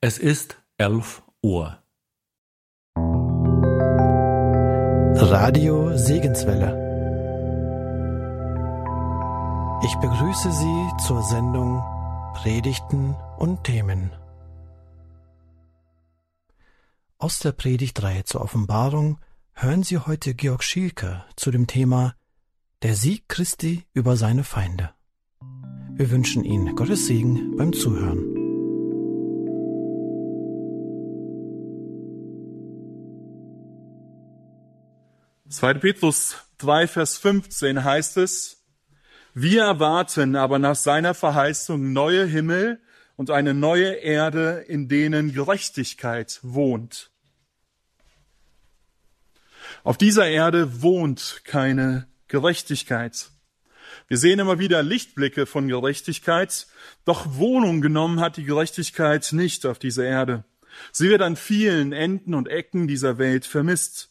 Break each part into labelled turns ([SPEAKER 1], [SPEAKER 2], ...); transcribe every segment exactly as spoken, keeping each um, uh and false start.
[SPEAKER 1] Es ist elf Uhr.
[SPEAKER 2] Radio Segenswelle. Ich begrüße Sie zur Sendung Predigten und Themen. Aus der Predigtreihe zur Offenbarung hören Sie heute Georg Schielke zu dem Thema Der Sieg Christi über seine Feinde. Wir wünschen Ihnen Gottes Segen beim Zuhören.
[SPEAKER 3] zweiter Petrus drei, Vers fünfzehn heißt es: Wir erwarten aber nach seiner Verheißung neue Himmel und eine neue Erde, in denen Gerechtigkeit wohnt. Auf dieser Erde wohnt keine Gerechtigkeit. Wir sehen immer wieder Lichtblicke von Gerechtigkeit, doch Wohnung genommen hat die Gerechtigkeit nicht auf dieser Erde. Sie wird an vielen Enden und Ecken dieser Welt vermisst.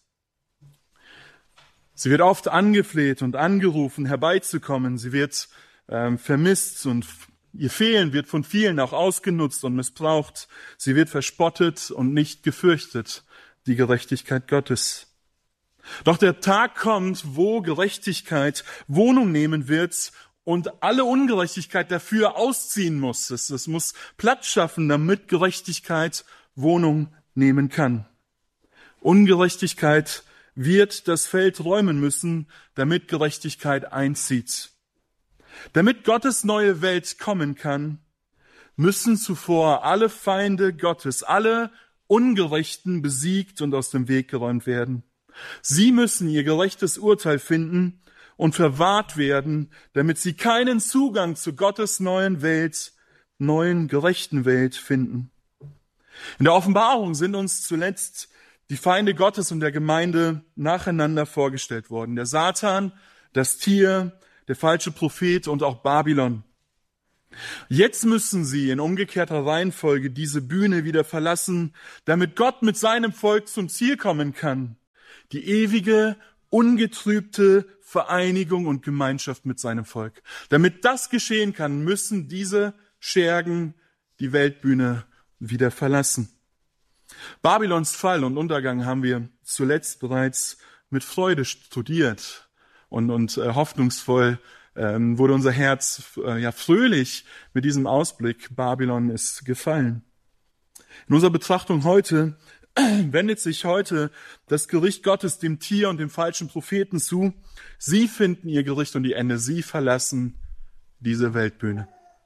[SPEAKER 3] Sie wird oft angefleht und angerufen, herbeizukommen. Sie wird ähm, vermisst und ihr Fehlen wird von vielen auch ausgenutzt und missbraucht. Sie wird verspottet und nicht gefürchtet, die Gerechtigkeit Gottes. Doch der Tag kommt, wo Gerechtigkeit Wohnung nehmen wird und alle Ungerechtigkeit dafür ausziehen muss. Es, es muss Platz schaffen, damit Gerechtigkeit Wohnung nehmen kann. Ungerechtigkeit wird das Feld räumen müssen, damit Gerechtigkeit einzieht. Damit Gottes neue Welt kommen kann, müssen zuvor alle Feinde Gottes, alle Ungerechten besiegt und aus dem Weg geräumt werden. Sie müssen ihr gerechtes Urteil finden und verwahrt werden, damit sie keinen Zugang zu Gottes neuen Welt, neuen gerechten Welt finden. In der Offenbarung sind uns zuletzt die Feinde Gottes und der Gemeinde nacheinander vorgestellt worden. Der Satan, das Tier, der falsche Prophet und auch Babylon. Jetzt müssen sie in umgekehrter Reihenfolge diese Bühne wieder verlassen, damit Gott mit seinem Volk zum Ziel kommen kann. Die ewige, ungetrübte Vereinigung und Gemeinschaft mit seinem Volk. Damit das geschehen kann, müssen diese Schergen die Weltbühne wieder verlassen. Babylons Fall und Untergang haben wir zuletzt bereits mit Freude studiert und, und äh, hoffnungsvoll ähm, wurde unser Herz äh, ja fröhlich mit diesem Ausblick. Babylon ist gefallen. In unserer Betrachtung heute wendet sich heute das Gericht Gottes dem Tier und dem falschen Propheten zu. Sie finden ihr Gericht und die Ende. Sie verlassen diese Weltbühne.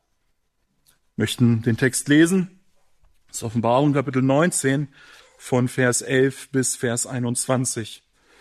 [SPEAKER 3] Wir möchten den Text lesen. Das ist Offenbarung Kapitel neunzehn von Vers elf bis Vers einundzwanzig.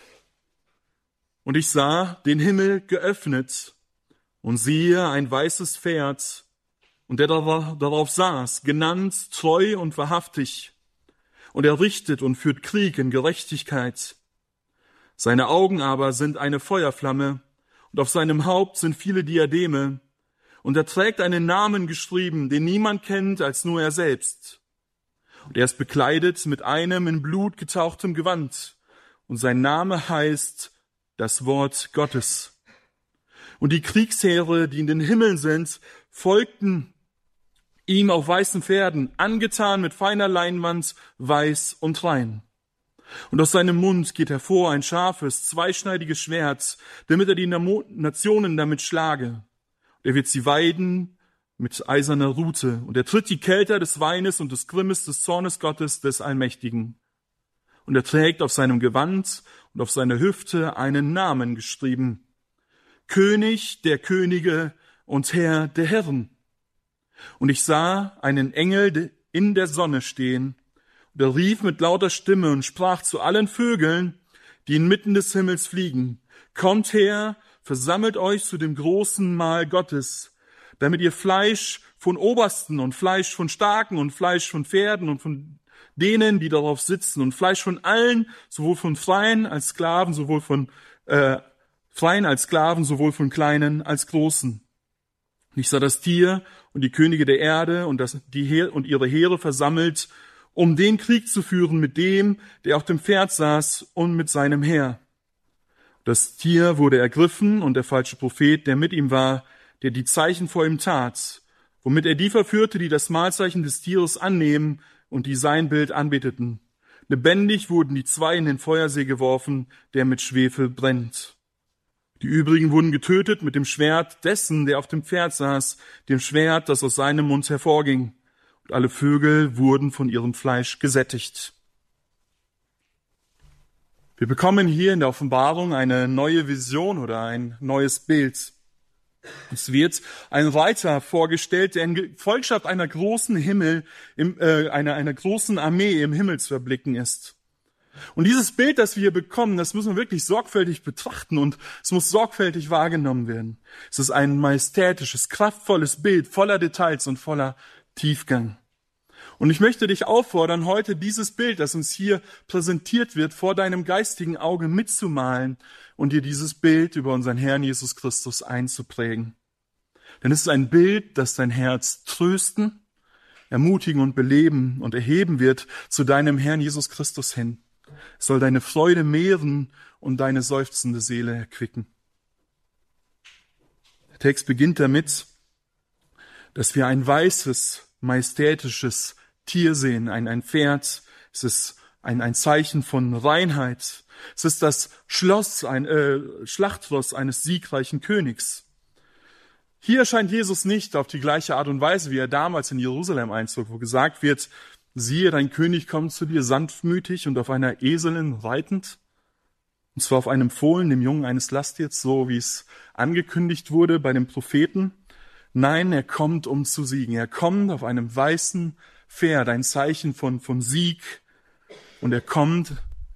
[SPEAKER 3] Und ich sah den Himmel geöffnet und siehe ein weißes Pferd und der darauf saß, genannt treu und wahrhaftig. Und er richtet und führt Krieg in Gerechtigkeit. Seine Augen aber sind eine Feuerflamme und auf seinem Haupt sind viele Diademe. Und er trägt einen Namen geschrieben, den niemand kennt als nur er selbst. Und er ist bekleidet mit einem in Blut getauchtem Gewand. Und sein Name heißt das Wort Gottes. Und die Kriegsheere, die in den Himmeln sind, folgten ihm auf weißen Pferden, angetan mit feiner Leinwand, weiß und rein. Und aus seinem Mund geht hervor ein scharfes, zweischneidiges Schwert, damit er die Nationen damit schlage. Und er wird sie weiden mit eiserner Rute, und er tritt die Kelter des Weines und des Grimmes des Zornes Gottes des Allmächtigen. Und er trägt auf seinem Gewand und auf seiner Hüfte einen Namen geschrieben: König der Könige und Herr der Herren. Und ich sah einen Engel in der Sonne stehen, und er rief mit lauter Stimme und sprach zu allen Vögeln, die inmitten des Himmels fliegen: Kommt her, versammelt euch zu dem großen Mahl Gottes, damit ihr Fleisch von Obersten und Fleisch von Starken und Fleisch von Pferden und von denen, die darauf sitzen, und Fleisch von allen, sowohl von Freien als Sklaven, sowohl von äh, Freien als Sklaven, sowohl von Kleinen als Großen. Und ich sah das Tier und die Könige der Erde und, das, die Heer, und ihre Heere versammelt, um den Krieg zu führen mit dem, der auf dem Pferd saß, und mit seinem Heer. Das Tier wurde ergriffen und der falsche Prophet, der mit ihm war, der die Zeichen vor ihm tat, womit er die verführte, die das Mahlzeichen des Tieres annehmen und die sein Bild anbeteten. Lebendig wurden die zwei in den Feuersee geworfen, der mit Schwefel brennt. Die übrigen wurden getötet mit dem Schwert dessen, der auf dem Pferd saß, dem Schwert, das aus seinem Mund hervorging. Und alle Vögel wurden von ihrem Fleisch gesättigt. Wir bekommen hier in der Offenbarung eine neue Vision oder ein neues Bild. Es wird ein Reiter vorgestellt, der in Gefolgschaft einer großen Himmel, im, äh, einer, einer großen Armee im Himmel zu erblicken ist. Und dieses Bild, das wir hier bekommen, das müssen wir wirklich sorgfältig betrachten und es muss sorgfältig wahrgenommen werden. Es ist ein majestätisches, kraftvolles Bild voller Details und voller Tiefgang. Und ich möchte dich auffordern, heute dieses Bild, das uns hier präsentiert wird, vor deinem geistigen Auge mitzumalen und dir dieses Bild über unseren Herrn Jesus Christus einzuprägen. Denn es ist ein Bild, das dein Herz trösten, ermutigen und beleben und erheben wird zu deinem Herrn Jesus Christus hin. Es soll deine Freude mehren und deine seufzende Seele erquicken. Der Text beginnt damit, dass wir ein weißes, majestätisches Tier sehen, ein, ein Pferd. Es ist ein, ein Zeichen von Reinheit. Es ist das Schloss, ein äh, Schlachtross eines siegreichen Königs. Hier erscheint Jesus nicht auf die gleiche Art und Weise, wie er damals in Jerusalem einzog, wo gesagt wird, siehe, dein König kommt zu dir sanftmütig und auf einer Eselin reitend. Und zwar auf einem Fohlen, dem Jungen eines Lasttiers, so wie es angekündigt wurde bei dem Propheten. Nein, er kommt, um zu siegen. Er kommt auf einem weißen Pferd, ein Zeichen von, von Sieg. Und er kommt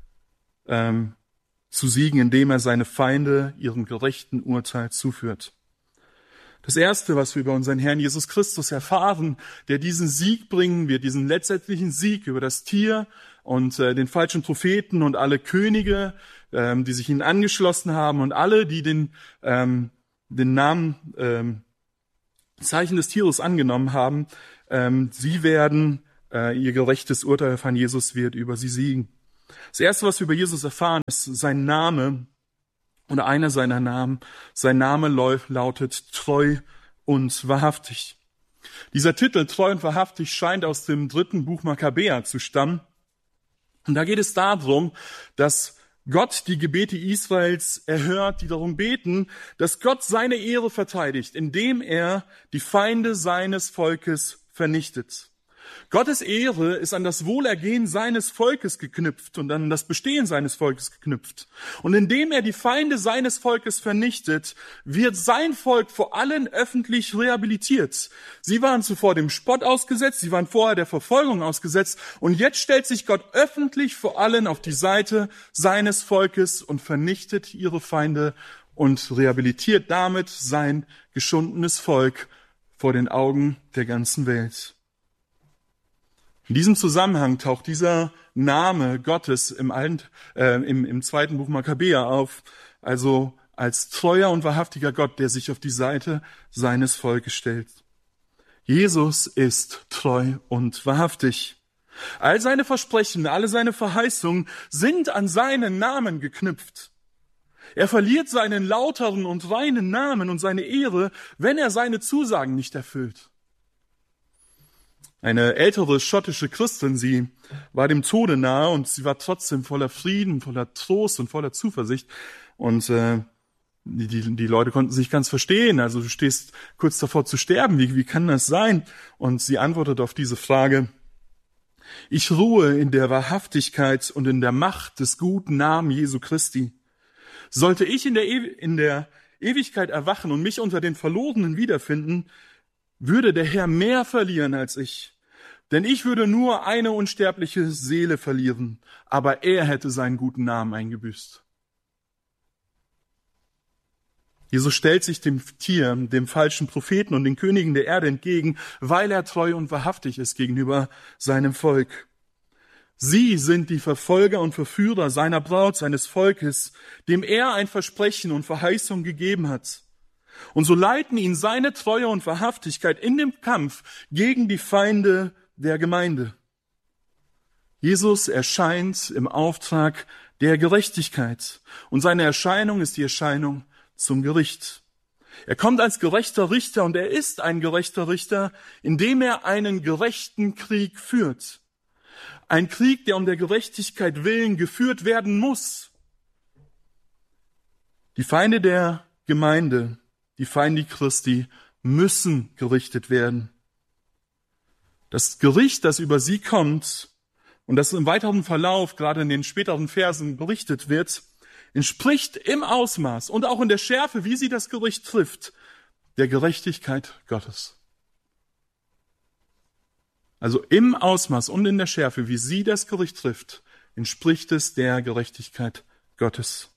[SPEAKER 3] ähm, zu siegen, indem er seine Feinde ihrem gerechten Urteil zuführt. Das Erste, was wir über unseren Herrn Jesus Christus erfahren, der diesen Sieg bringen wird, diesen letztendlichen Sieg über das Tier und äh, den falschen Propheten und alle Könige, ähm, die sich ihnen angeschlossen haben und alle, die den, ähm, den Namen ähm, Zeichen des Tieres angenommen haben, ähm, sie werden, äh, ihr gerechtes Urteil von Jesus wird über sie siegen. Das Erste, was wir über Jesus erfahren, ist sein Name oder einer seiner Namen. Sein Name lautet treu und wahrhaftig. Dieser Titel, treu und wahrhaftig, scheint aus dem dritten Buch Makkabäer zu stammen. Und da geht es darum, dass Gott die Gebete Israels erhört, die darum beten, dass Gott seine Ehre verteidigt, indem er die Feinde seines Volkes vernichtet. Gottes Ehre ist an das Wohlergehen seines Volkes geknüpft und an das Bestehen seines Volkes geknüpft. Und indem er die Feinde seines Volkes vernichtet, wird sein Volk vor allen öffentlich rehabilitiert. Sie waren zuvor dem Spott ausgesetzt, sie waren vorher der Verfolgung ausgesetzt und jetzt stellt sich Gott öffentlich vor allen auf die Seite seines Volkes und vernichtet ihre Feinde und rehabilitiert damit sein geschundenes Volk vor den Augen der ganzen Welt. In diesem Zusammenhang taucht dieser Name Gottes im, Alten, äh, im, im zweiten Buch Makkabäer auf, also als treuer und wahrhaftiger Gott, der sich auf die Seite seines Volkes stellt. Jesus ist treu und wahrhaftig. All seine Versprechen, alle seine Verheißungen sind an seinen Namen geknüpft. Er verliert seinen lauteren und reinen Namen und seine Ehre, wenn er seine Zusagen nicht erfüllt. Eine ältere schottische Christin, sie war dem Tode nahe und sie war trotzdem voller Frieden, voller Trost und voller Zuversicht. Und äh, die, die, die Leute konnten sich ganz verstehen. Also du stehst kurz davor zu sterben. Wie, wie kann das sein? Und sie antwortet auf diese Frage: Ich ruhe in der Wahrhaftigkeit und in der Macht des guten Namen Jesu Christi. Sollte ich in der, e- in der Ewigkeit erwachen und mich unter den Verlorenen wiederfinden, würde der Herr mehr verlieren als ich. Denn ich würde nur eine unsterbliche Seele verlieren, aber er hätte seinen guten Namen eingebüßt. Jesus stellt sich dem Tier, dem falschen Propheten und den Königen der Erde entgegen, weil er treu und wahrhaftig ist gegenüber seinem Volk. Sie sind die Verfolger und Verführer seiner Braut, seines Volkes, dem er ein Versprechen und Verheißung gegeben hat. Und so leiten ihn seine Treue und Wahrhaftigkeit in dem Kampf gegen die Feinde der Gemeinde. Jesus erscheint im Auftrag der Gerechtigkeit und seine Erscheinung ist die Erscheinung zum Gericht. Er kommt als gerechter Richter und er ist ein gerechter Richter, indem er einen gerechten Krieg führt. Ein Krieg, der um der Gerechtigkeit willen geführt werden muss. Die Feinde der Gemeinde, die Feinde Christi, müssen gerichtet werden. Das Gericht, das über sie kommt und das im weiteren Verlauf, gerade in den späteren Versen berichtet wird, entspricht im Ausmaß und auch in der Schärfe, wie sie das Gericht trifft, der Gerechtigkeit Gottes. Also im Ausmaß und in der Schärfe, wie sie das Gericht trifft, entspricht es der Gerechtigkeit Gottes.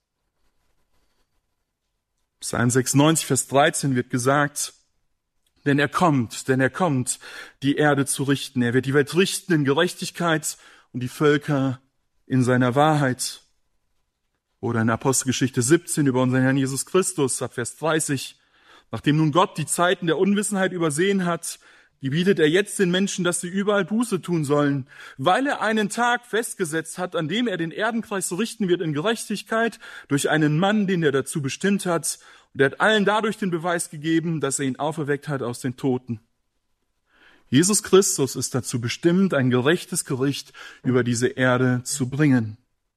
[SPEAKER 3] Psalm sechsundneunzig, Vers dreizehn wird gesagt, denn er kommt, denn er kommt, die Erde zu richten. Er wird die Welt richten in Gerechtigkeit und die Völker in seiner Wahrheit. Oder in Apostelgeschichte siebzehn über unseren Herrn Jesus Christus, ab Vers dreißig. Nachdem nun Gott die Zeiten der Unwissenheit übersehen hat, gebietet er jetzt den Menschen, dass sie überall Buße tun sollen, weil er einen Tag festgesetzt hat, an dem er den Erdenkreis richten wird in Gerechtigkeit durch einen Mann, den er dazu bestimmt hat. Und er hat allen dadurch den Beweis gegeben, dass er ihn auferweckt hat aus den Toten. Jesus Christus ist dazu bestimmt, ein gerechtes Gericht über diese Erde zu bringen.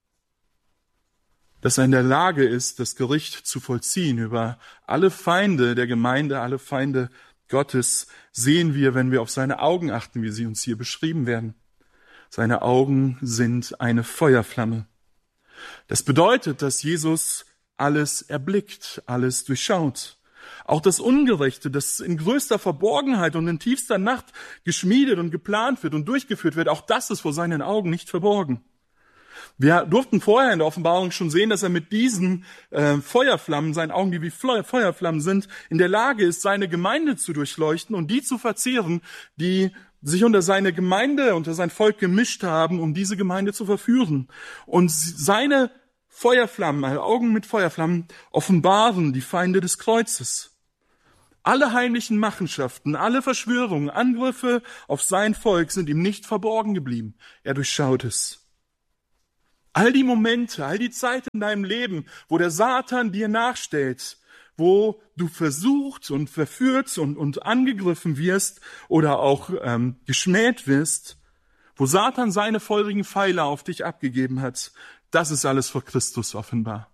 [SPEAKER 3] Dass er in der Lage ist, das Gericht zu vollziehen über alle Feinde der Gemeinde, alle Feinde Gottes, sehen wir, wenn wir auf seine Augen achten, wie sie uns hier beschrieben werden. Seine Augen sind eine Feuerflamme. Das bedeutet, dass Jesus alles erblickt, alles durchschaut. Auch das Ungerechte, das in größter Verborgenheit und in tiefster Nacht geschmiedet und geplant wird und durchgeführt wird, auch das ist vor seinen Augen nicht verborgen. Wir durften vorher in der Offenbarung schon sehen, dass er mit diesen äh, Feuerflammen, seinen Augen, die wie Feuerflammen sind, in der Lage ist, seine Gemeinde zu durchleuchten und die zu verzehren, die sich unter seine Gemeinde, unter sein Volk gemischt haben, um diese Gemeinde zu verführen. Und seine Feuerflammen, seine Augen mit Feuerflammen, offenbaren die Feinde des Kreuzes. Alle heimlichen Machenschaften, alle Verschwörungen, Angriffe auf sein Volk sind ihm nicht verborgen geblieben. Er durchschaut es. All die Momente, all die Zeit in deinem Leben, wo der Satan dir nachstellt, wo du versucht und verführt und, und angegriffen wirst oder auch ähm, geschmäht wirst, wo Satan seine feurigen Pfeile auf dich abgegeben hat, das ist alles vor Christus offenbar.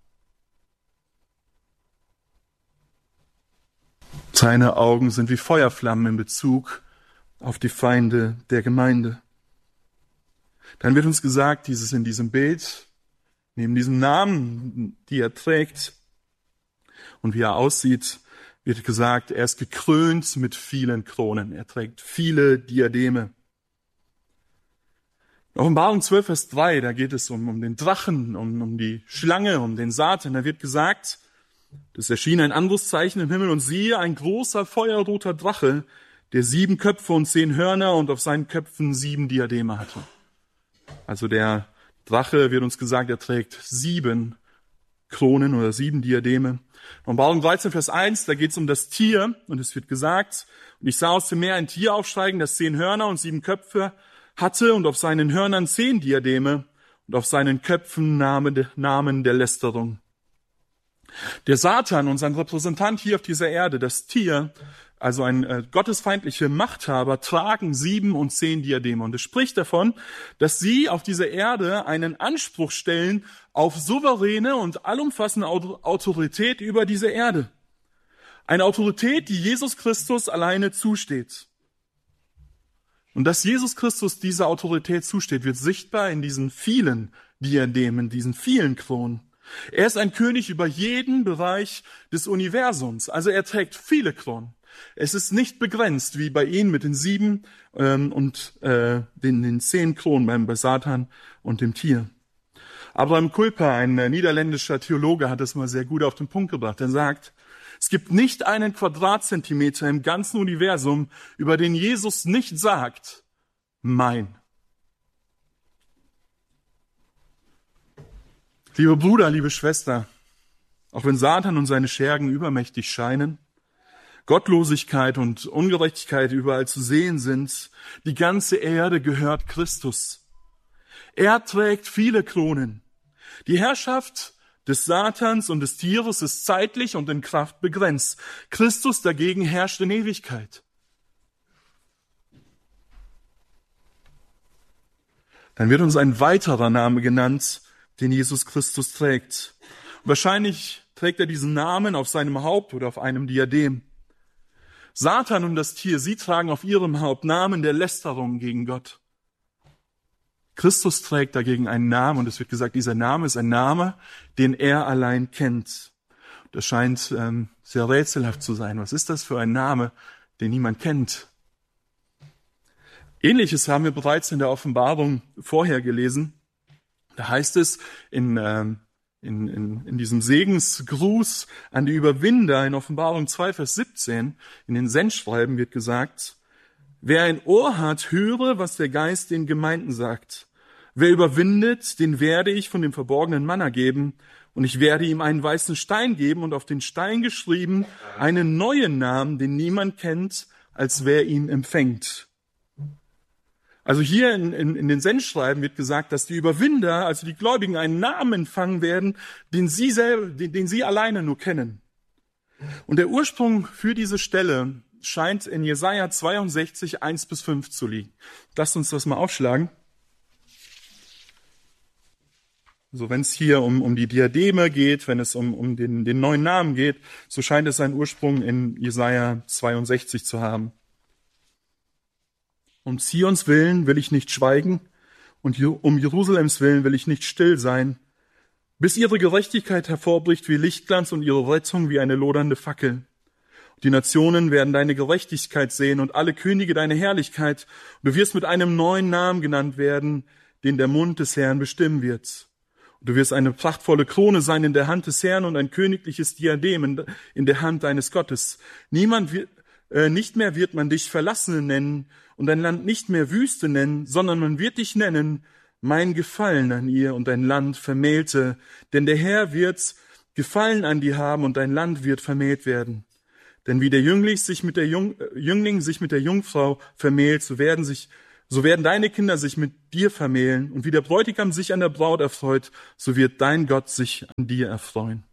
[SPEAKER 3] Seine Augen sind wie Feuerflammen in Bezug auf die Feinde der Gemeinde. Dann wird uns gesagt, dieses in diesem Bild, neben diesem Namen, die er trägt und wie er aussieht, wird gesagt, er ist gekrönt mit vielen Kronen. Er trägt viele Diademe. In Offenbarung zwölf, Vers drei, da geht es um, um den Drachen, um, um die Schlange, um den Satan. Da wird gesagt, es erschien ein anderes Zeichen im Himmel und siehe, ein großer feuerroter Drache, der sieben Köpfe und zehn Hörner und auf seinen Köpfen sieben Diademe hatte. Also der Drache, wird uns gesagt, er trägt sieben Kronen oder sieben Diademe. In Offenbarung dreizehn, Vers eins, da geht es um das Tier und es wird gesagt, und ich sah aus dem Meer ein Tier aufsteigen, das zehn Hörner und sieben Köpfe hatte und auf seinen Hörnern zehn Diademe und auf seinen Köpfen Namen, Namen der Lästerung. Der Satan, unser Repräsentant hier auf dieser Erde, das Tier, also ein äh, gottesfeindliche Machthaber, tragen sieben und zehn Diademe. Und es spricht davon, dass sie auf dieser Erde einen Anspruch stellen auf souveräne und allumfassende Autorität über diese Erde. Eine Autorität, die Jesus Christus alleine zusteht. Und dass Jesus Christus dieser Autorität zusteht, wird sichtbar in diesen vielen Diademen, diesen vielen Kronen. Er ist ein König über jeden Bereich des Universums. Also er trägt viele Kronen. Es ist nicht begrenzt, wie bei ihm mit den sieben ähm, und äh, den, den zehn Kronen beim, bei Satan und dem Tier. Abraham Kuyper, ein äh, niederländischer Theologe, hat das mal sehr gut auf den Punkt gebracht. Er sagt, es gibt nicht einen Quadratzentimeter im ganzen Universum, über den Jesus nicht sagt, mein. Lieber Bruder, liebe Schwester, auch wenn Satan und seine Schergen übermächtig scheinen, Gottlosigkeit und Ungerechtigkeit überall zu sehen sind, die ganze Erde gehört Christus. Er trägt viele Kronen. Die Herrschaft des Satans und des Tieres ist zeitlich und in Kraft begrenzt. Christus dagegen herrscht in Ewigkeit. dann wird uns ein weiterer Name genannt, den Jesus Christus trägt. Wahrscheinlich trägt er diesen Namen auf seinem Haupt oder auf einem Diadem. Satan und das Tier, sie tragen auf ihrem Haupt Namen der Lästerung gegen Gott. Christus trägt dagegen einen Namen und es wird gesagt, dieser Name ist ein Name, den er allein kennt. Das scheint ähm, sehr rätselhaft zu sein. Was ist das für ein Name, den niemand kennt? Ähnliches haben wir bereits in der Offenbarung vorher gelesen. Da heißt es in, ähm, in, in, in diesem Segensgruß an die Überwinder in Offenbarung zwei, Vers siebzehn, in den Sendschreiben wird gesagt, wer ein Ohr hat, höre, was der Geist den Gemeinden sagt. Wer überwindet, den werde ich von dem verborgenen Manna geben, und ich werde ihm einen weißen Stein geben und auf den Stein geschrieben einen neuen Namen, den niemand kennt, als wer ihn empfängt. Also hier in, in, in den Sendschreiben wird gesagt, dass die Überwinder, also die Gläubigen, einen Namen empfangen werden, den sie selber, den, den sie alleine nur kennen. Und der Ursprung für diese Stelle scheint in Jesaja zweiundsechzig, eins bis fünf zu liegen. Lasst uns das mal aufschlagen. So, wenn es hier um, um die Diademe geht, wenn es um, um den, den neuen Namen geht, so scheint es seinen Ursprung in Jesaja zweiundsechzig zu haben. Um Zions willen will ich nicht schweigen und um Jerusalems willen will ich nicht still sein, bis ihre Gerechtigkeit hervorbricht wie Lichtglanz und ihre Rettung wie eine lodernde Fackel. Die Nationen werden deine Gerechtigkeit sehen und alle Könige deine Herrlichkeit. Du wirst mit einem neuen Namen genannt werden, den der Mund des Herrn bestimmen wird. Du wirst eine prachtvolle Krone sein in der Hand des Herrn und ein königliches Diadem in, in der Hand deines Gottes. Niemand wird, äh, nicht mehr wird man dich Verlassene nennen und dein Land nicht mehr Wüste nennen, sondern man wird dich nennen, mein Gefallen an ihr und dein Land Vermählte. Denn der Herr wird Gefallen an dir haben und dein Land wird vermählt werden. Denn wie der Jüngling sich mit der Jung, äh, Jüngling sich mit der Jungfrau vermählt, so werden sich So werden deine Kinder sich mit dir vermählen, und wie der Bräutigam sich an der Braut erfreut, so wird dein Gott sich an dir erfreuen.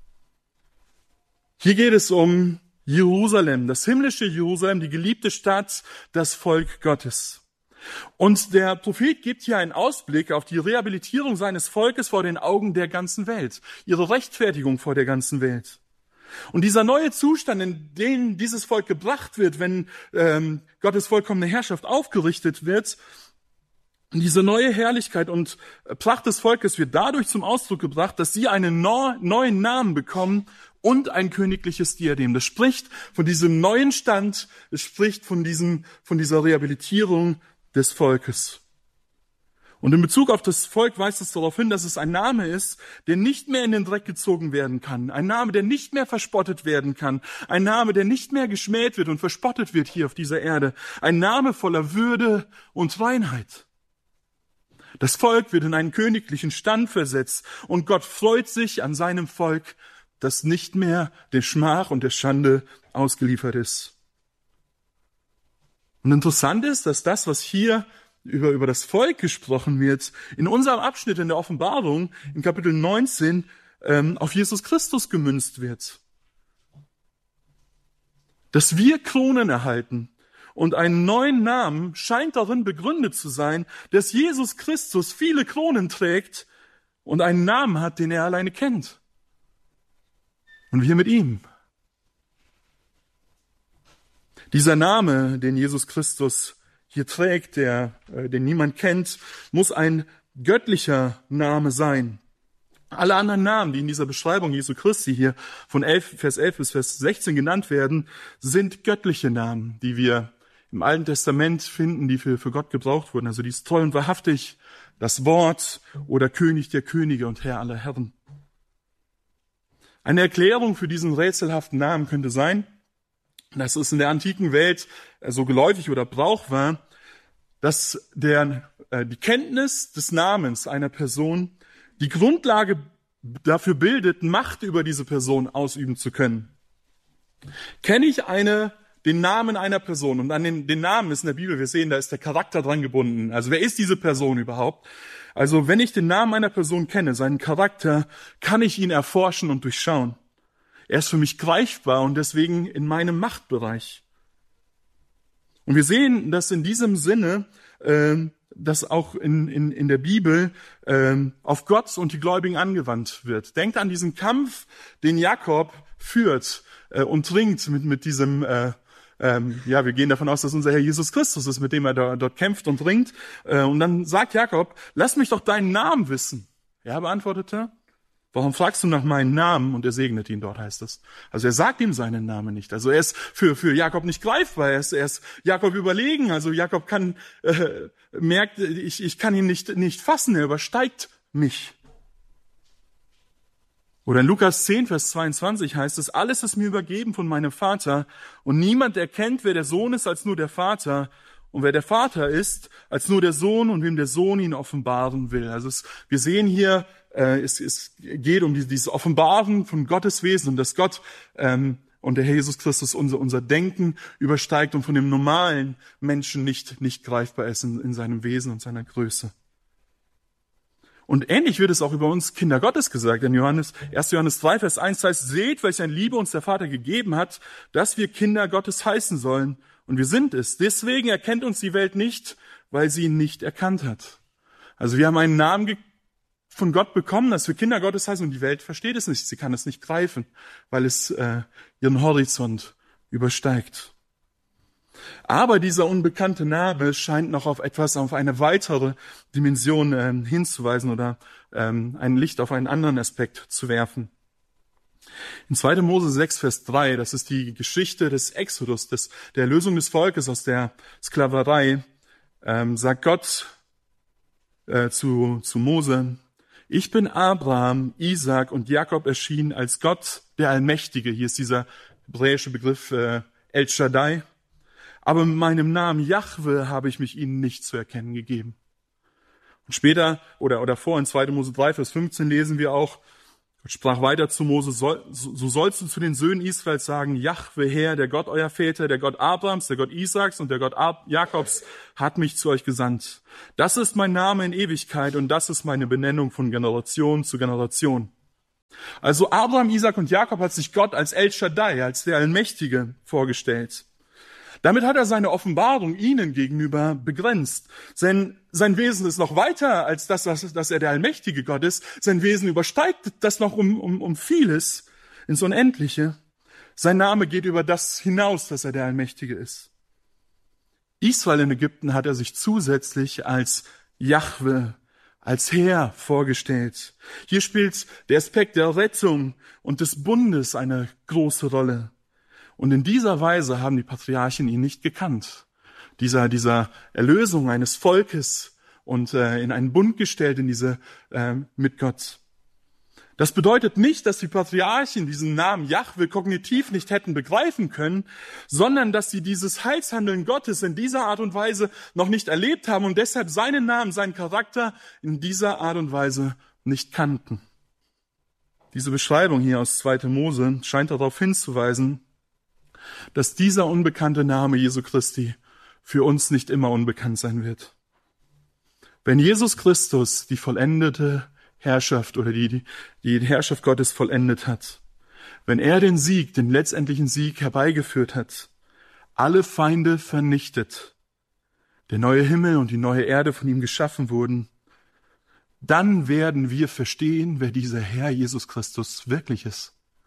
[SPEAKER 3] Hier geht es um Jerusalem, das himmlische Jerusalem, die geliebte Stadt, das Volk Gottes. Und der Prophet gibt hier einen Ausblick auf die Rehabilitierung seines Volkes vor den Augen der ganzen Welt, ihre Rechtfertigung vor der ganzen Welt. Und dieser neue Zustand, in den dieses Volk gebracht wird, wenn ähm, Gottes vollkommene Herrschaft aufgerichtet wird, diese neue Herrlichkeit und Pracht des Volkes wird dadurch zum Ausdruck gebracht, dass sie einen neu, neuen Namen bekommen und ein königliches Diadem. Das spricht von diesem neuen Stand, es spricht von diesem, von dieser Rehabilitierung des Volkes. Und in Bezug auf das Volk weist es darauf hin, dass es ein Name ist, der nicht mehr in den Dreck gezogen werden kann. Ein Name, der nicht mehr verspottet werden kann. Ein Name, der nicht mehr geschmäht wird und verspottet wird hier auf dieser Erde. Ein Name voller Würde und Reinheit. Das Volk wird in einen königlichen Stand versetzt und Gott freut sich an seinem Volk, das nicht mehr der Schmach und der Schande ausgeliefert ist. Und interessant ist, dass das, was hier über, über das Volk gesprochen wird, in unserem Abschnitt in der Offenbarung, in Kapitel neunzehn, ähm, auf Jesus Christus gemünzt wird. Dass wir Kronen erhalten und einen neuen Namen scheint darin begründet zu sein, dass Jesus Christus viele Kronen trägt und einen Namen hat, den er alleine kennt. Und wir mit ihm. Dieser Name, den Jesus Christus hier trägt, der, äh, den niemand kennt, muss ein göttlicher Name sein. Alle anderen Namen, die in dieser Beschreibung Jesu Christi hier von elf, Vers elf bis Vers sechzehn genannt werden, sind göttliche Namen, die wir im Alten Testament finden, die für, für Gott gebraucht wurden. Also die ist treu und wahrhaftig, das Wort oder König der Könige und Herr aller Herren. Eine Erklärung für diesen rätselhaften Namen könnte sein, dass es in der antiken Welt so geläufig oder Brauch war, dass der, äh, die Kenntnis des Namens einer Person die Grundlage dafür bildet, Macht über diese Person ausüben zu können. Kenne ich eine, den Namen einer Person, und an den, den Namen ist in der Bibel, wir sehen, da ist der Charakter dran gebunden. Also wer ist diese Person überhaupt? Also wenn ich den Namen einer Person kenne, seinen Charakter, kann ich ihn erforschen und durchschauen. Er ist für mich greifbar und deswegen in meinem Machtbereich. Und wir sehen, dass in diesem Sinne äh, das auch in, in, in der Bibel ähm, auf Gott und die Gläubigen angewandt wird. Denkt an diesen Kampf, den Jakob führt äh, und ringt mit, mit diesem, äh, ähm, ja, wir gehen davon aus, dass unser Herr Jesus Christus ist, mit dem er da, dort kämpft und ringt. Äh, und dann sagt Jakob, lass mich doch deinen Namen wissen. Er beantwortete, warum fragst du nach meinem Namen? Und er segnet ihn, dort heißt es. Also er sagt ihm seinen Namen nicht. Also er ist für, für Jakob nicht greifbar. Er ist, er ist Jakob überlegen. Also Jakob kann, äh, merkt, ich, ich kann ihn nicht, nicht fassen. Er übersteigt mich. Oder in Lukas zehn, Vers zweiundzwanzig heißt es, alles ist mir übergeben von meinem Vater und niemand erkennt, wer der Sohn ist, als nur der Vater. Und wer der Vater ist, als nur der Sohn und wem der Sohn ihn offenbaren will. Also es, wir sehen hier, äh, es, es geht um die, dieses Offenbaren von Gottes Wesen und dass Gott ähm, und der Herr Jesus Christus unser, unser Denken übersteigt und von dem normalen Menschen nicht, nicht greifbar ist in, in seinem Wesen und seiner Größe. Und ähnlich wird es auch über uns Kinder Gottes gesagt. In Johannes, erster Johannes drei, Vers eins heißt, seht, welch eine Liebe uns der Vater gegeben hat, dass wir Kinder Gottes heißen sollen. Und wir sind es. Deswegen erkennt uns die Welt nicht, weil sie ihn nicht erkannt hat. Also wir haben einen Namen ge- von Gott bekommen, dass wir Kinder Gottes heißen und die Welt versteht es nicht. Sie kann es nicht greifen, weil es äh, ihren Horizont übersteigt. Aber dieser unbekannte Name scheint noch auf etwas, auf eine weitere Dimension äh, hinzuweisen oder ähm, ein Licht auf einen anderen Aspekt zu werfen. In zweiter Mose sechs, Vers drei, das ist die Geschichte des Exodus, des, der Erlösung des Volkes aus der Sklaverei, ähm, sagt Gott äh, zu, zu Mose, ich bin Abraham, Isaak und Jakob erschienen als Gott, der Allmächtige. Hier ist dieser hebräische Begriff äh, El Shaddai. Aber mit meinem Namen Jahwe habe ich mich ihnen nicht zu erkennen gegeben. Und später, oder, oder vor in zweiter Mose drei, Vers fünfzehn lesen wir auch, Gott sprach weiter zu Mose, so, so sollst du zu den Söhnen Israels sagen, Jahwe Herr, der Gott euer Väter, der Gott Abrahams, der Gott Isaaks und der Gott Ab- Jakobs hat mich zu euch gesandt. Das ist mein Name in Ewigkeit und das ist meine Benennung von Generation zu Generation. Also Abraham, Isaak und Jakob hat sich Gott als El Shaddai, als der Allmächtige vorgestellt. Damit hat er seine Offenbarung ihnen gegenüber begrenzt. Sein, sein Wesen ist noch weiter als das, dass er der allmächtige Gott ist. Sein Wesen übersteigt das noch um, um, um vieles ins Unendliche. Sein Name geht über das hinaus, dass er der Allmächtige ist. Israel in Ägypten hat er sich zusätzlich als Jahwe, als Herr vorgestellt. Hier spielt der Aspekt der Rettung und des Bundes eine große Rolle. Und in dieser Weise haben die Patriarchen ihn nicht gekannt. Dieser, dieser Erlösung eines Volkes und äh, in einen Bund gestellt in diese äh, mit Gott. Das bedeutet nicht, dass die Patriarchen diesen Namen Jahwe kognitiv nicht hätten begreifen können, sondern dass sie dieses Heilshandeln Gottes in dieser Art und Weise noch nicht erlebt haben und deshalb seinen Namen, seinen Charakter in dieser Art und Weise nicht kannten. Diese Beschreibung hier aus zweiter Mose scheint darauf hinzuweisen, dass dieser unbekannte Name Jesu Christi für uns nicht immer unbekannt sein wird. Wenn Jesus Christus die vollendete Herrschaft oder die, die, die Herrschaft Gottes vollendet hat, wenn er den Sieg, den letztendlichen Sieg herbeigeführt hat, alle Feinde vernichtet, der neue Himmel und die neue Erde von ihm geschaffen wurden, dann werden wir verstehen, wer dieser Herr Jesus Christus wirklich ist.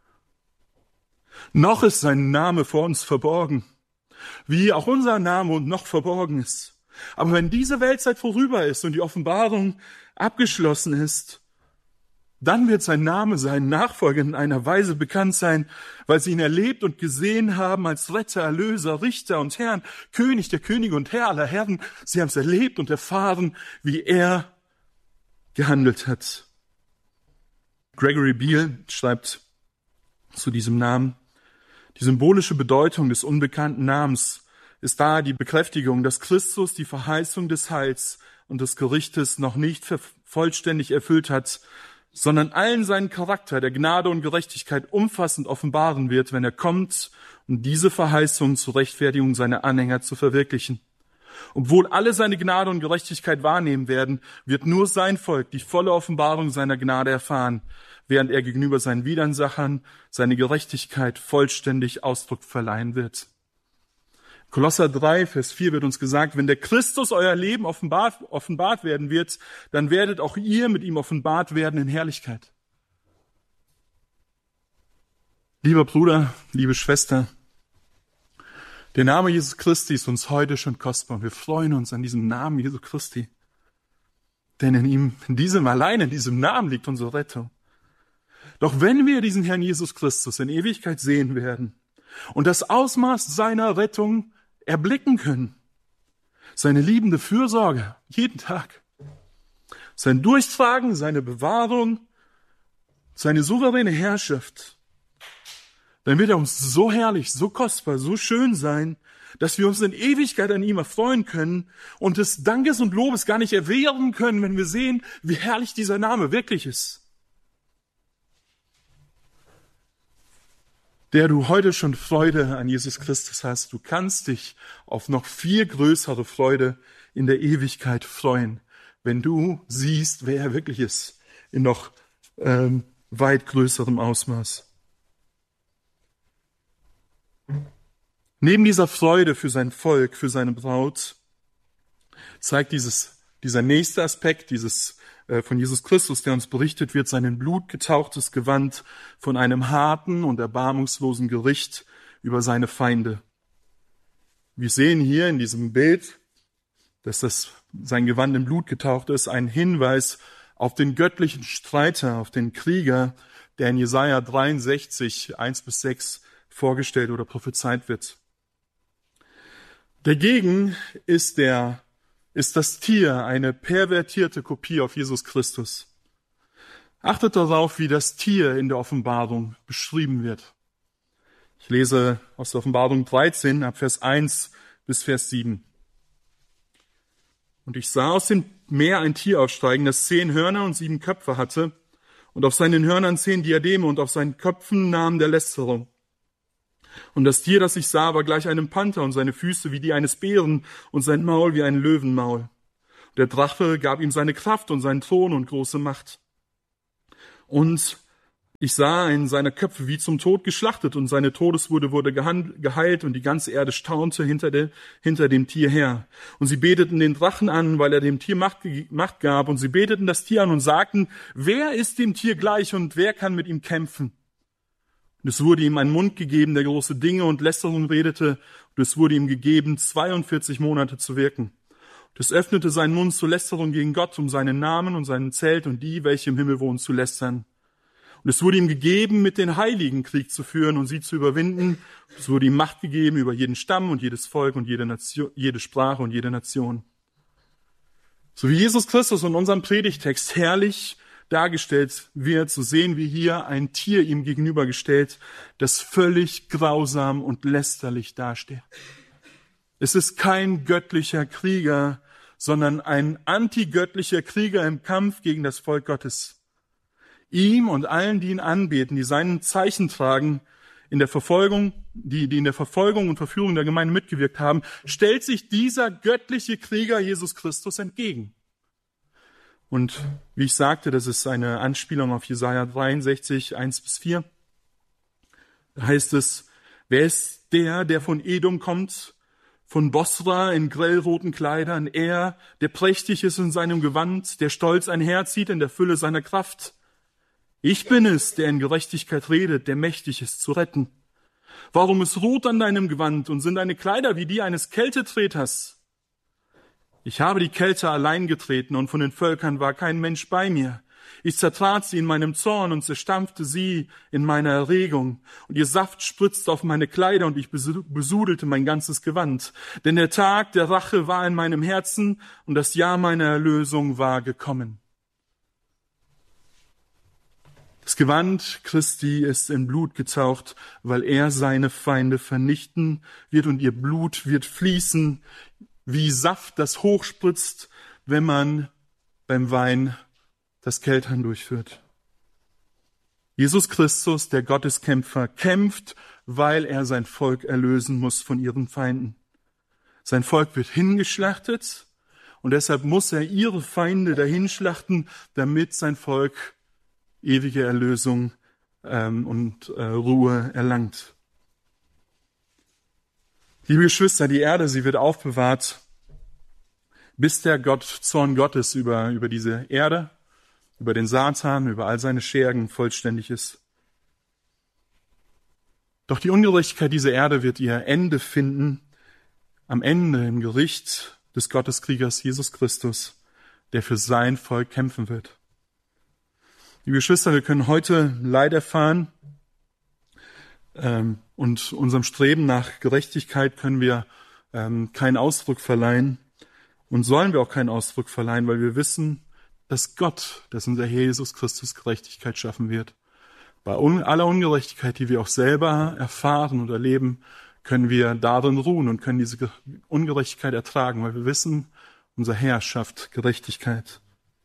[SPEAKER 3] Noch ist sein Name vor uns verborgen, wie auch unser Name noch verborgen ist. Aber wenn diese Weltzeit vorüber ist und die Offenbarung abgeschlossen ist, dann wird sein Name seinen Nachfolgern in einer Weise bekannt sein, weil sie ihn erlebt und gesehen haben als Retter, Erlöser, Richter und Herrn, König der Könige und Herr aller Herren. Sie haben es erlebt und erfahren, wie er gehandelt hat. Gregory Beale schreibt zu diesem Namen, die symbolische Bedeutung des unbekannten Namens ist daher die Bekräftigung, dass Christus die Verheißung des Heils und des Gerichtes noch nicht vollständig erfüllt hat, sondern allen seinen Charakter der Gnade und Gerechtigkeit umfassend offenbaren wird, wenn er kommt, um diese Verheißung zur Rechtfertigung seiner Anhänger zu verwirklichen. Obwohl alle seine Gnade und Gerechtigkeit wahrnehmen werden, wird nur sein Volk die volle Offenbarung seiner Gnade erfahren, während er gegenüber seinen Widersachern seine Gerechtigkeit vollständig Ausdruck verleihen wird. Kolosser drei, Vers vier wird uns gesagt, wenn der Christus euer Leben offenbart, offenbart werden wird, dann werdet auch ihr mit ihm offenbart werden in Herrlichkeit. Lieber Bruder, liebe Schwester, der Name Jesus Christi ist uns heute schon kostbar. Wir freuen uns an diesem Namen Jesu Christi. Denn in ihm, in diesem, allein in diesem Namen liegt unsere Rettung. Doch wenn wir diesen Herrn Jesus Christus in Ewigkeit sehen werden und das Ausmaß seiner Rettung erblicken können, seine liebende Fürsorge jeden Tag, sein Durchtragen, seine Bewahrung, seine souveräne Herrschaft, dann wird er uns so herrlich, so kostbar, so schön sein, dass wir uns in Ewigkeit an ihm erfreuen können und des Dankes und Lobes gar nicht erwehren können, wenn wir sehen, wie herrlich dieser Name wirklich ist. Der du heute schon Freude an Jesus Christus hast, du kannst dich auf noch viel größere Freude in der Ewigkeit freuen, wenn du siehst, wer er wirklich ist, in noch ähm, weit größerem Ausmaß. Neben dieser Freude für sein Volk, für seine Braut, zeigt dieses, dieser nächste Aspekt, dieses äh, von Jesus Christus, der uns berichtet wird, sein in Blut getauchtes Gewand von einem harten und erbarmungslosen Gericht über seine Feinde. Wir sehen hier in diesem Bild, dass das sein Gewand in Blut getaucht ist, ein Hinweis auf den göttlichen Streiter, auf den Krieger, der in Jesaja dreiundsechzig, eins bis sechs vorgestellt oder prophezeit wird. Dagegen ist der, ist das Tier eine pervertierte Kopie auf Jesus Christus. Achtet darauf, wie das Tier in der Offenbarung beschrieben wird. Ich lese aus der Offenbarung dreizehn, ab Vers eins bis Vers sieben. Und ich sah aus dem Meer ein Tier aufsteigen, das zehn Hörner und sieben Köpfe hatte, und auf seinen Hörnern zehn Diademe und auf seinen Köpfen Namen der Lästerung. Und das Tier, das ich sah, war gleich einem Panther und seine Füße wie die eines Bären und sein Maul wie ein Löwenmaul. Der Drache gab ihm seine Kraft und seinen Thron und große Macht. Und ich sah einen seiner Köpfe wie zum Tod geschlachtet und seine Todeswunde wurde geheilt und die ganze Erde staunte hinter, der, hinter dem Tier her. Und sie beteten den Drachen an, weil er dem Tier Macht, Macht gab. Und sie beteten das Tier an und sagten, wer ist dem Tier gleich und wer kann mit ihm kämpfen? Und es wurde ihm ein Mund gegeben, der große Dinge und Lästerung redete. Und es wurde ihm gegeben, zweiundvierzig Monate zu wirken. Und es öffnete seinen Mund zur Lästerung gegen Gott, um seinen Namen und seinen Zelt und die, welche im Himmel wohnen, zu lästern. Und es wurde ihm gegeben, mit den Heiligen Krieg zu führen und sie zu überwinden. Es wurde ihm Macht gegeben über jeden Stamm und jedes Volk und jede Nation, jede Sprache und jede Nation. So wie Jesus Christus in unserem Predigtext herrlich dargestellt wird, so sehen wir hier ein Tier ihm gegenübergestellt, das völlig grausam und lästerlich dasteht. Es ist kein göttlicher Krieger, sondern ein antigöttlicher Krieger im Kampf gegen das Volk Gottes. Ihm und allen, die ihn anbeten, die seinen Zeichen tragen, in der Verfolgung, die, die in der Verfolgung und Verführung der Gemeinde mitgewirkt haben, stellt sich dieser göttliche Krieger Jesus Christus entgegen. Und wie ich sagte, das ist eine Anspielung auf Jesaja dreiundsechzig, eins bis vier. Da heißt es, wer ist der, der von Edom kommt, von Bosra in grellroten Kleidern, er, der prächtig ist in seinem Gewand, der stolz einherzieht in der Fülle seiner Kraft. Ich bin es, der in Gerechtigkeit redet, der mächtig ist zu retten. Warum ist Rot an deinem Gewand und sind deine Kleider wie die eines Kältetreters? Ich habe die Kälte allein getreten und von den Völkern war kein Mensch bei mir. Ich zertrat sie in meinem Zorn und zerstampfte sie in meiner Erregung. Und ihr Saft spritzte auf meine Kleider und ich besudelte mein ganzes Gewand. Denn der Tag der Rache war in meinem Herzen und das Jahr meiner Erlösung war gekommen. Das Gewand Christi ist in Blut getaucht, weil er seine Feinde vernichten wird und ihr Blut wird fließen wie Saft, das hochspritzt, wenn man beim Wein das Keltern durchführt. Jesus Christus, der Gotteskämpfer, kämpft, weil er sein Volk erlösen muss von ihren Feinden. Sein Volk wird hingeschlachtet und deshalb muss er ihre Feinde dahinschlachten, damit sein Volk ewige Erlösung ähm, und äh, Ruhe erlangt. Liebe Geschwister, die Erde, sie wird aufbewahrt, bis der Gott, Zorn Gottes über, über diese Erde, über den Satan, über all seine Schergen vollständig ist. Doch die Ungerechtigkeit dieser Erde wird ihr Ende finden, am Ende im Gericht des Gotteskriegers Jesus Christus, der für sein Volk kämpfen wird. Liebe Geschwister, wir können heute Leid erfahren, ähm, und unserem Streben nach Gerechtigkeit können wir ähm, keinen Ausdruck verleihen und sollen wir auch keinen Ausdruck verleihen, weil wir wissen, dass Gott, dass unser Herr Jesus Christus Gerechtigkeit schaffen wird. Bei un- aller Ungerechtigkeit, die wir auch selber erfahren und erleben, können wir darin ruhen und können diese Ge- Ungerechtigkeit ertragen, weil wir wissen, unser Herr schafft Gerechtigkeit.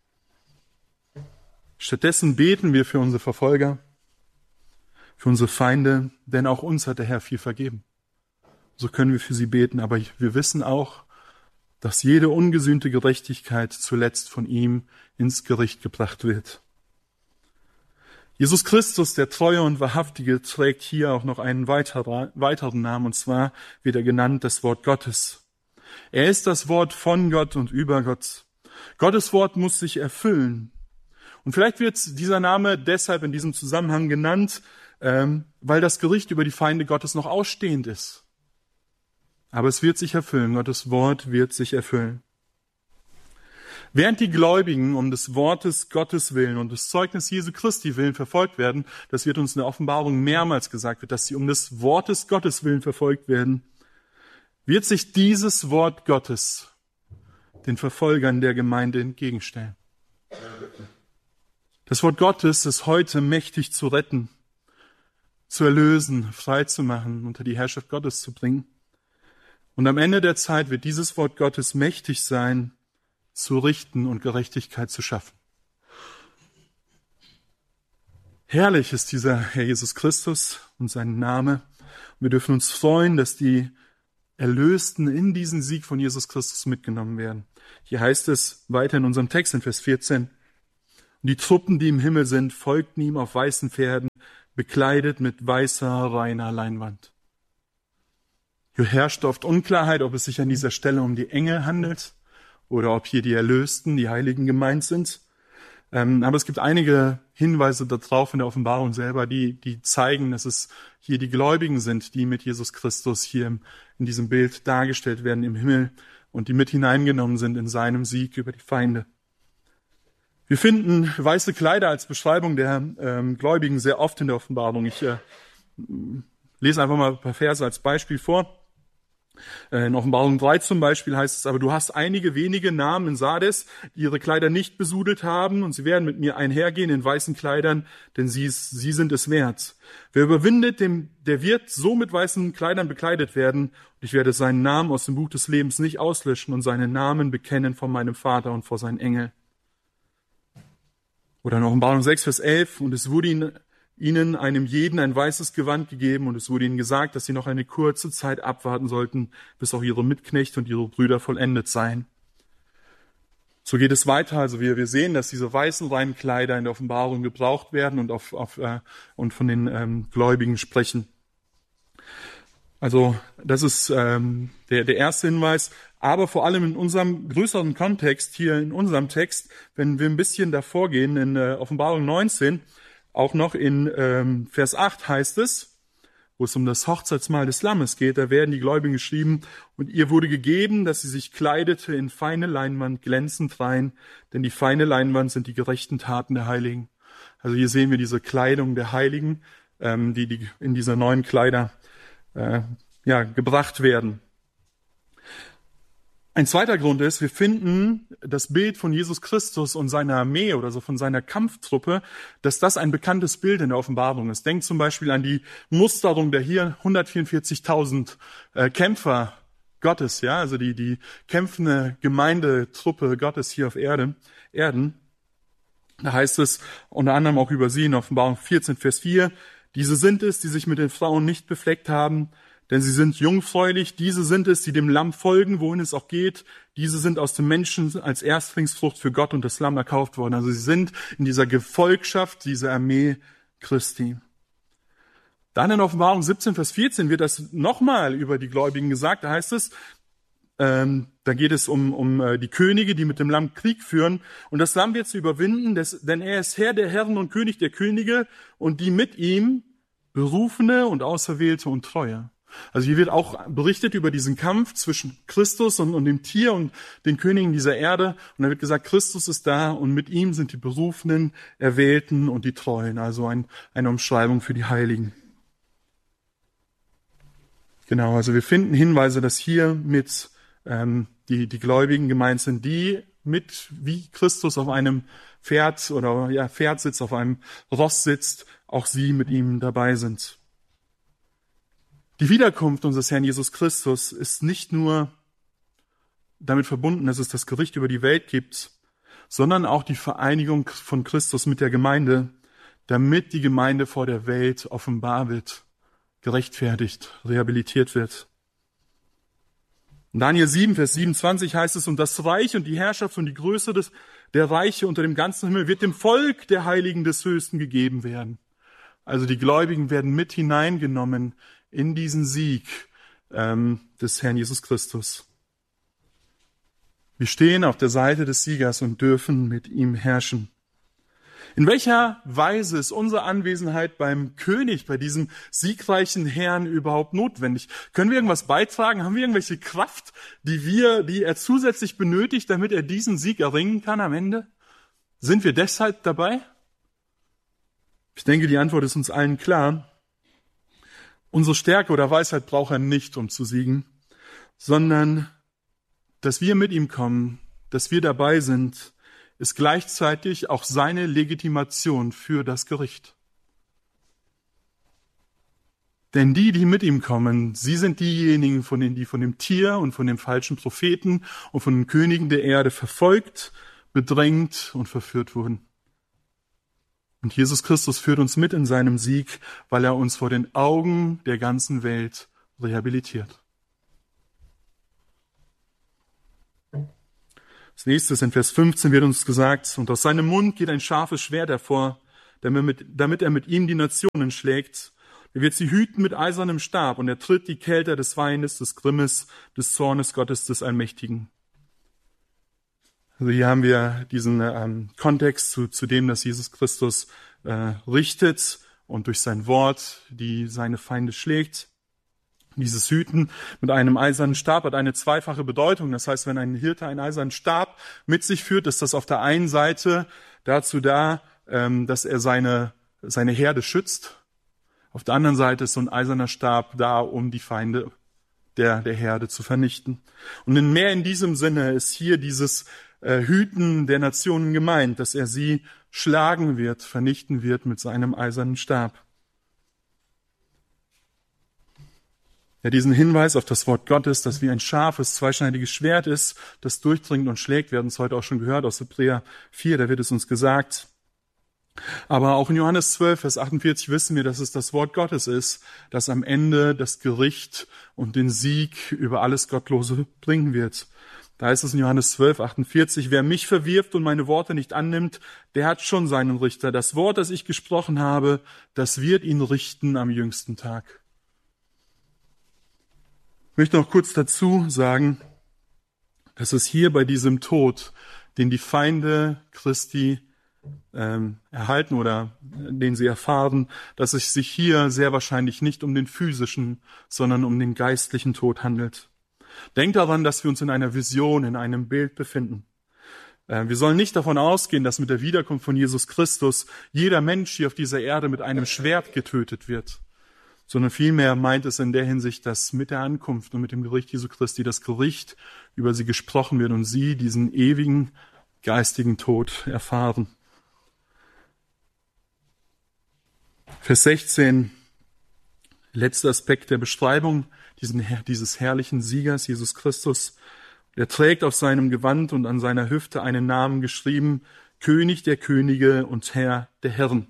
[SPEAKER 3] Stattdessen beten wir für unsere Verfolger, für unsere Feinde, denn auch uns hat der Herr viel vergeben. So können wir für sie beten, aber wir wissen auch, dass jede ungesühnte Gerechtigkeit zuletzt von ihm ins Gericht gebracht wird. Jesus Christus, der Treue und Wahrhaftige, trägt hier auch noch einen weiteren, weiteren Namen, und zwar wird er genannt das Wort Gottes. Er ist das Wort von Gott und über Gott. Gottes Wort muss sich erfüllen. Und vielleicht wird dieser Name deshalb in diesem Zusammenhang genannt, ähm, weil das Gericht über die Feinde Gottes noch ausstehend ist. Aber es wird sich erfüllen, Gottes Wort wird sich erfüllen. Während die Gläubigen um des Wortes Gottes willen und des Zeugnis Jesu Christi willen verfolgt werden, das wird uns in der Offenbarung mehrmals gesagt wird, dass sie um des Wortes Gottes willen verfolgt werden, wird sich dieses Wort Gottes den Verfolgern der Gemeinde entgegenstellen. Das Wort Gottes ist heute mächtig zu retten, zu erlösen, frei zu machen, unter die Herrschaft Gottes zu bringen. Und am Ende der Zeit wird dieses Wort Gottes mächtig sein, zu richten und Gerechtigkeit zu schaffen. Herrlich ist dieser Herr Jesus Christus und sein Name. Und wir dürfen uns freuen, dass die Erlösten in diesen Sieg von Jesus Christus mitgenommen werden. Hier heißt es weiter in unserem Text in Vers vierzehn, und die Truppen, die im Himmel sind, folgten ihm auf weißen Pferden, bekleidet mit weißer, reiner Leinwand. Hier herrscht oft Unklarheit, ob es sich an dieser Stelle um die Engel handelt oder ob hier die Erlösten, die Heiligen gemeint sind. Ähm, aber es gibt einige Hinweise darauf in der Offenbarung selber, die, die zeigen, dass es hier die Gläubigen sind, die mit Jesus Christus hier im, in diesem Bild dargestellt werden im Himmel und die mit hineingenommen sind in seinem Sieg über die Feinde. Wir finden weiße Kleider als Beschreibung der ähm, Gläubigen sehr oft in der Offenbarung. Ich äh, lese einfach mal ein paar Verse als Beispiel vor. In Offenbarung drei zum Beispiel heißt es, aber du hast einige wenige Namen in Sardes, die ihre Kleider nicht besudelt haben, und sie werden mit mir einhergehen in weißen Kleidern, denn sie, sie sind es wert. Wer überwindet, dem, der wird so mit weißen Kleidern bekleidet werden, und ich werde seinen Namen aus dem Buch des Lebens nicht auslöschen und seinen Namen bekennen vor meinem Vater und vor seinen Engeln. Oder in Offenbarung sechs, Vers elf, und es wurde ihnen, ihnen einem jeden ein weißes Gewand gegeben, und es wurde ihnen gesagt, dass sie noch eine kurze Zeit abwarten sollten, bis auch ihre Mitknechte und ihre Brüder vollendet seien. So geht es weiter. Also wir, wir sehen, dass diese weißen, reinen Kleider in der Offenbarung gebraucht werden und, auf, auf, äh, und von den ähm, Gläubigen sprechen. Also das ist ähm, der, der erste Hinweis. Aber vor allem in unserem größeren Kontext, hier in unserem Text, wenn wir ein bisschen davor gehen, in äh, Offenbarung neunzehn, auch noch in ähm, Vers acht heißt es, wo es um das Hochzeitsmahl des Lammes geht, da werden die Gläubigen geschrieben, und ihr wurde gegeben, dass sie sich kleidete in feine Leinwand, glänzend rein, denn die feine Leinwand sind die gerechten Taten der Heiligen. Also hier sehen wir diese Kleidung der Heiligen, ähm, die, die in dieser neuen Kleider äh, ja, gebracht werden. Ein zweiter Grund ist, wir finden das Bild von Jesus Christus und seiner Armee oder so von seiner Kampftruppe, dass das ein bekanntes Bild in der Offenbarung ist. Denkt zum Beispiel an die Musterung der hier hundertvierundvierzigtausend äh, Kämpfer Gottes, ja, also die die kämpfende Gemeindetruppe Gottes hier auf Erde, Erden. Da heißt es unter anderem auch über sie in Offenbarung vierzehn, Vers vier, diese sind es, die sich mit den Frauen nicht befleckt haben, denn sie sind jungfräulich, diese sind es, die dem Lamm folgen, wohin es auch geht. Diese sind aus dem Menschen als Erstlingsfrucht für Gott und das Lamm erkauft worden. Also sie sind in dieser Gefolgschaft, dieser Armee Christi. Dann in Offenbarung siebzehn, Vers vierzehn wird das nochmal über die Gläubigen gesagt. Da heißt es, ähm, da geht es um, um äh, die Könige, die mit dem Lamm Krieg führen. Und das Lamm wird sie überwinden, des, denn er ist Herr der Herren und König der Könige und die mit ihm Berufene und Auserwählte und Treue. Also hier wird auch berichtet über diesen Kampf zwischen Christus und, und dem Tier und den Königen dieser Erde. Und da wird gesagt, Christus ist da und mit ihm sind die Berufenen, Erwählten und die Treuen. Also ein, eine Umschreibung für die Heiligen. Genau, also wir finden Hinweise, dass hier mit ähm, die, die Gläubigen gemeint sind, die mit, wie Christus auf einem Pferd oder ja, Pferd sitzt, auf einem Ross sitzt, auch sie mit ihm dabei sind. Die Wiederkunft unseres Herrn Jesus Christus ist nicht nur damit verbunden, dass es das Gericht über die Welt gibt, sondern auch die Vereinigung von Christus mit der Gemeinde, damit die Gemeinde vor der Welt offenbar wird, gerechtfertigt, rehabilitiert wird. In Daniel sieben, Vers siebenundzwanzig heißt es, und das Reich und die Herrschaft und die Größe des, der Reiche unter dem ganzen Himmel wird dem Volk der Heiligen des Höchsten gegeben werden. Also die Gläubigen werden mit hineingenommen in diesen Sieg ähm, des Herrn Jesus Christus. Wir stehen auf der Seite des Siegers und dürfen mit ihm herrschen. In welcher Weise ist unsere Anwesenheit beim König, bei diesem siegreichen Herrn überhaupt notwendig? Können wir irgendwas beitragen? Haben wir irgendwelche Kraft, die wir, die er zusätzlich benötigt, damit er diesen Sieg erringen kann am Ende? Sind wir deshalb dabei? Ich denke, die Antwort ist uns allen klar. Unsere Stärke oder Weisheit braucht er nicht, um zu siegen, sondern dass wir mit ihm kommen, dass wir dabei sind, ist gleichzeitig auch seine Legitimation für das Gericht. Denn die, die mit ihm kommen, sie sind diejenigen, von denen, die von dem Tier und von dem falschen Propheten und von den Königen der Erde verfolgt, bedrängt und verführt wurden. Und Jesus Christus führt uns mit in seinem Sieg, weil er uns vor den Augen der ganzen Welt rehabilitiert. Als nächstes in Vers fünfzehn wird uns gesagt, und aus seinem Mund geht ein scharfes Schwert hervor, damit, damit er mit ihm die Nationen schlägt. Er wird sie hüten mit eisernem Stab, und er tritt die Kelter des Feindes, des Grimmes, des Zornes Gottes, des Allmächtigen. Also hier haben wir diesen ähm, Kontext zu, zu dem, dass Jesus Christus äh, richtet und durch sein Wort die seine Feinde schlägt. Dieses Hüten mit einem eisernen Stab hat eine zweifache Bedeutung. Das heißt, wenn ein Hirte einen eisernen Stab mit sich führt, ist das auf der einen Seite dazu da, ähm, dass er seine, seine Herde schützt. Auf der anderen Seite ist so ein eiserner Stab da, um die Feinde der, der Herde zu vernichten. Und in mehr in diesem Sinne ist hier dieses äh, Hüten der Nationen gemeint, dass er sie schlagen wird, vernichten wird mit seinem eisernen Stab. Ja, diesen Hinweis auf das Wort Gottes, das wie ein scharfes, zweischneidiges Schwert ist, das durchdringt und schlägt. Wir hatten es heute auch schon gehört aus Hebräer vier, da wird es uns gesagt. Aber auch in Johannes zwölf, Vers achtundvierzig wissen wir, dass es das Wort Gottes ist, das am Ende das Gericht und den Sieg über alles Gottlose bringen wird. Da heißt es in Johannes zwölf, achtundvierzig, wer mich verwirft und meine Worte nicht annimmt, der hat schon seinen Richter. Das Wort, das ich gesprochen habe, das wird ihn richten am jüngsten Tag. Ich möchte noch kurz dazu sagen, dass es hier bei diesem Tod, den die Feinde Christi ähm, erhalten oder den sie erfahren, dass es sich hier sehr wahrscheinlich nicht um den physischen, sondern um den geistlichen Tod handelt. Denkt daran, dass wir uns in einer Vision, in einem Bild befinden. Äh, wir sollen nicht davon ausgehen, dass mit der Wiederkunft von Jesus Christus jeder Mensch hier auf dieser Erde mit einem Schwert getötet wird, sondern vielmehr meint es in der Hinsicht, dass mit der Ankunft und mit dem Gericht Jesu Christi das Gericht über sie gesprochen wird und sie diesen ewigen geistigen Tod erfahren. Vers sechzehn, letzter Aspekt der Beschreibung diesen, dieses herrlichen Siegers, Jesus Christus. Er trägt auf seinem Gewand und an seiner Hüfte einen Namen geschrieben, König der Könige und Herr der Herren.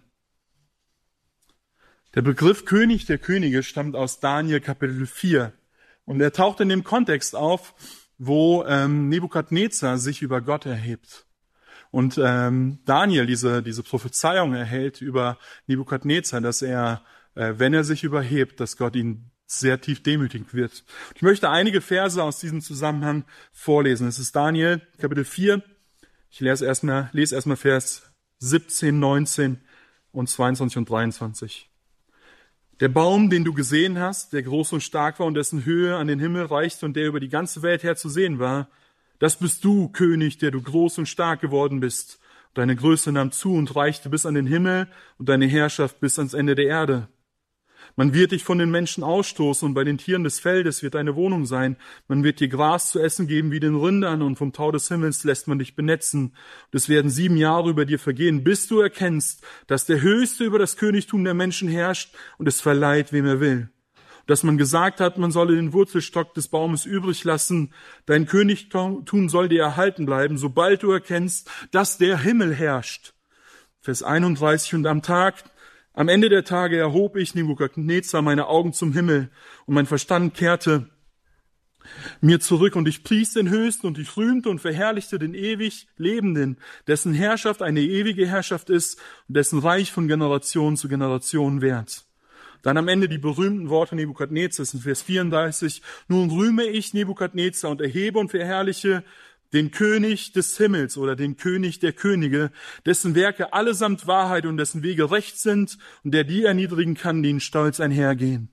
[SPEAKER 3] Der Begriff König der Könige stammt aus Daniel Kapitel vier und er taucht in dem Kontext auf, wo ähm, Nebukadnezar sich über Gott erhebt. Und ähm, Daniel diese diese Prophezeiung erhält über Nebukadnezar, dass er äh, wenn er sich überhebt, dass Gott ihn sehr tief demütigen wird. Ich möchte einige Verse aus diesem Zusammenhang vorlesen. Es ist Daniel, Kapitel vier. Ich lese erstmal, lese erstmal Vers siebzehn, neunzehn und zweiundzwanzig und dreiundzwanzig. Der Baum, den du gesehen hast, der groß und stark war und dessen Höhe an den Himmel reichte und der über die ganze Welt her zu sehen war, das bist du, König, der du groß und stark geworden bist. Deine Größe nahm zu und reichte bis an den Himmel und deine Herrschaft bis ans Ende der Erde. Man wird dich von den Menschen ausstoßen und bei den Tieren des Feldes wird deine Wohnung sein. Man wird dir Gras zu essen geben wie den Rindern und vom Tau des Himmels lässt man dich benetzen. Und es werden sieben Jahre über dir vergehen, bis du erkennst, dass der Höchste über das Königtum der Menschen herrscht und es verleiht, wem er will. Und dass man gesagt hat, man solle den Wurzelstock des Baumes übrig lassen. Dein Königtum soll dir erhalten bleiben, sobald du erkennst, dass der Himmel herrscht. Vers einunddreißig, und am Tag Am Ende der Tage erhob ich, Nebukadnezar, meine Augen zum Himmel und mein Verstand kehrte mir zurück und ich pries den Höchsten und ich rühmte und verherrlichte den ewig Lebenden, dessen Herrschaft eine ewige Herrschaft ist und dessen Reich von Generation zu Generation währt. Dann am Ende die berühmten Worte Nebukadnezars in Vers vierunddreißig. Nun rühme ich Nebukadnezar und erhebe und verherrliche den König des Himmels oder den König der Könige, dessen Werke allesamt Wahrheit und dessen Wege recht sind und der die erniedrigen kann, die in Stolz einhergehen.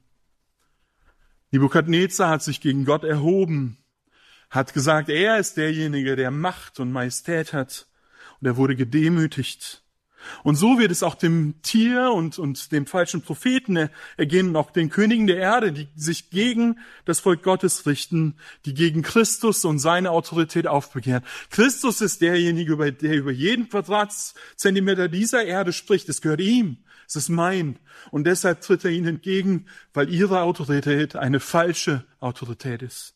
[SPEAKER 3] Nebukadnezar hat sich gegen Gott erhoben, hat gesagt, er ist derjenige, der Macht und Majestät hat, und er wurde gedemütigt. Und so wird es auch dem Tier und, und dem falschen Propheten ergehen und auch den Königen der Erde, die sich gegen das Volk Gottes richten, die gegen Christus und seine Autorität aufbegehren. Christus ist derjenige, der über jeden Quadratzentimeter dieser Erde spricht. Es gehört ihm, es ist mein. Und deshalb tritt er ihnen entgegen, weil ihre Autorität eine falsche Autorität ist.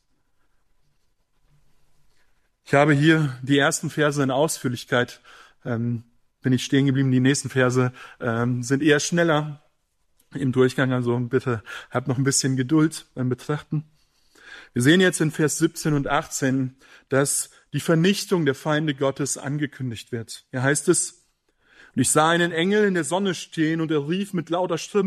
[SPEAKER 3] Ich habe hier die ersten Verse in Ausführlichkeit ähm, bin ich stehen geblieben. Die nächsten Verse ähm, sind eher schneller im Durchgang, also bitte habt noch ein bisschen Geduld beim Betrachten. Wir sehen jetzt in Vers siebzehn und achtzehn, dass die Vernichtung der Feinde Gottes angekündigt wird. Hier heißt es, und ich sah einen Engel in der Sonne stehen und er rief mit lauter Stimme,